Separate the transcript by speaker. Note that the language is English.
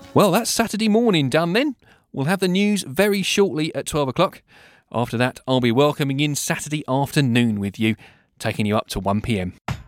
Speaker 1: Well, that's Saturday morning done then. We'll have the news very shortly at 12 o'clock. After that, I'll be welcoming in Saturday afternoon with you, taking you up to 1 p.m.